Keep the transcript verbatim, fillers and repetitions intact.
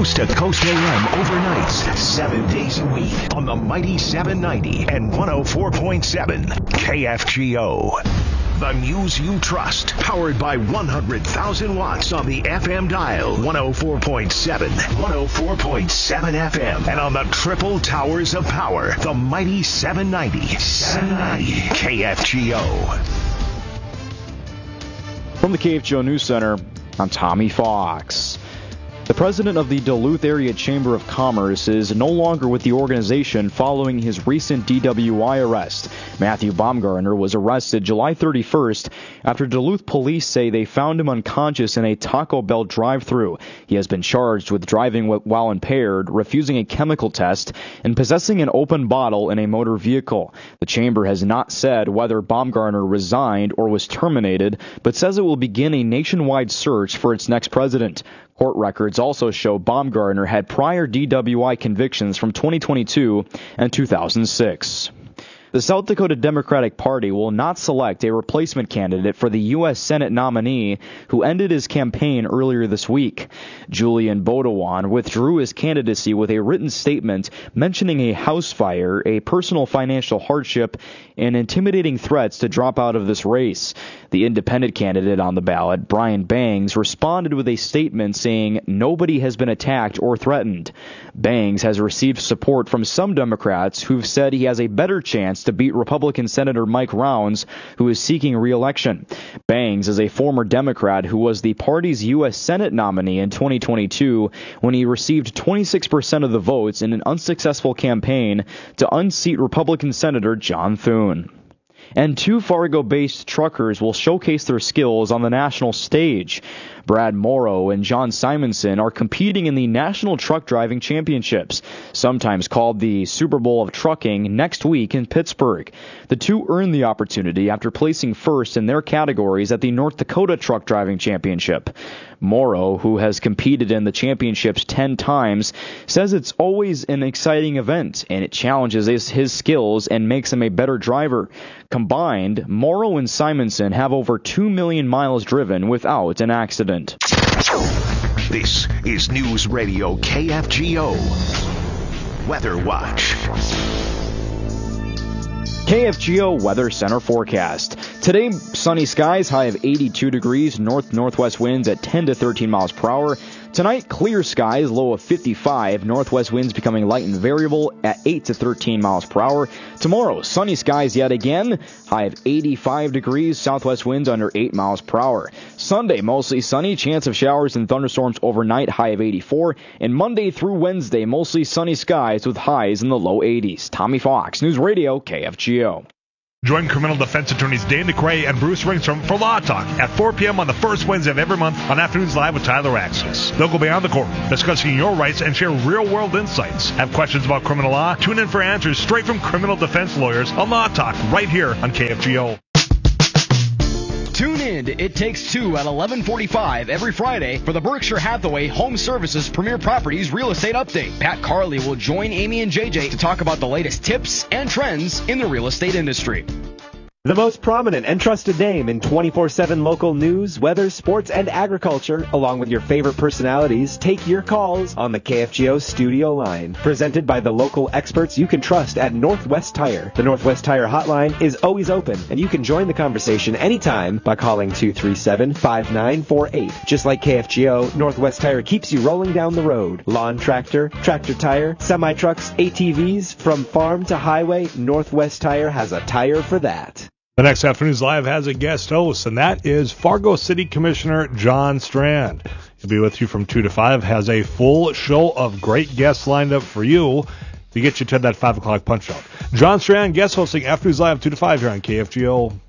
Coast to Coast A M overnights, seven days a week on the Mighty seven ninety and one oh four point seven K F G O. The news you trust, powered by one hundred thousand watts on the F M dial, one oh four point seven, one oh four point seven F M, and on the triple towers of power, the Mighty seven ninety, seven ninety K F G O. From the K F G O News Center, I'm Tommy Fox. The president of the Duluth Area Chamber of Commerce is no longer with the organization following his recent D W I arrest. Matthew Baumgartner was arrested July thirty-first after Duluth police say they found him unconscious in a Taco Bell drive-thru. He has been charged with driving while impaired, refusing a chemical test, and possessing an open bottle in a motor vehicle. The chamber has not said whether Baumgartner resigned or was terminated, but says it will begin a nationwide search for its next president. Court records also show Baumgartner had prior D W I convictions from twenty twenty-two and two thousand six. The South Dakota Democratic Party will not select a replacement candidate for the U S Senate nominee who ended his campaign earlier this week. Julian Bodowan withdrew his candidacy with a written statement mentioning a house fire, a personal financial hardship, and intimidating threats to drop out of this race. The independent candidate on the ballot, Brian Bangs, responded with a statement saying nobody has been attacked or threatened. Bangs has received support from some Democrats who've said he has a better chance to beat Republican Senator Mike Rounds, who is seeking re-election. Bangs is a former Democrat who was the party's U S Senate nominee in twenty twenty-two when he received twenty-six percent of the votes in an unsuccessful campaign to unseat Republican Senator John Thune. And two Fargo-based truckers will showcase their skills on the national stage. Brad Morrow and John Simonson are competing in the National Truck Driving Championships, sometimes called the Super Bowl of Trucking, next week in Pittsburgh. The two earned the opportunity after placing first in their categories at the North Dakota Truck Driving Championship. Morrow, who has competed in the championships ten times, says it's always an exciting event, and it challenges his, his skills and makes him a better driver. Combined, Morrow and Simonson have over two million miles driven without an accident. This is News Radio K F G O. Weather Watch. K F G O Weather Center forecast. Today, sunny skies, high of eighty-two degrees, north-northwest winds at ten to thirteen miles per hour. Tonight, clear skies, low of fifty-five, northwest winds becoming light and variable at eight to thirteen miles per hour. Tomorrow, sunny skies yet again, high of eighty-five degrees, southwest winds under eight miles per hour. Sunday, mostly sunny, chance of showers and thunderstorms overnight, high of eighty-four. And Monday through Wednesday, mostly sunny skies with highs in the low eighties. Tommy Fox, News Radio, K F G O. Join criminal defense attorneys Dane DeCray and Bruce Ringstrom for Law Talk at four p.m. on the first Wednesday of every month on Afternoons Live with Tyler Axis. They'll go beyond the courtroom, discussing your rights and share real-world insights. Have questions about criminal law? Tune in for answers straight from criminal defense lawyers on Law Talk right here on K F G O. Tune in to It Takes Two at eleven forty-five every Friday for the Berkshire Hathaway Home Services Premier Properties Real Estate Update. Pat Carley will join Amy and J J to talk about the latest tips and trends in the real estate industry. The most prominent and trusted name in twenty-four seven local news, weather, sports, and agriculture, along with your favorite personalities, take your calls on the K F G O studio line. Presented by the local experts you can trust at Northwest Tire. The Northwest Tire hotline is always open, and you can join the conversation anytime by calling two three seven, five nine four eight. Just like K F G O, Northwest Tire keeps you rolling down the road. Lawn tractor, tractor tire, semi-trucks, A T Vs, from farm to highway, Northwest Tire has a tire for that. The next Afternoons Live has a guest host, and that is Fargo City Commissioner John Strand. He'll be with you from two to five, has a full show of great guests lined up for you to get you to that five o'clock punch out. John Strand, guest hosting Afternoons Live two to five here on K F G O.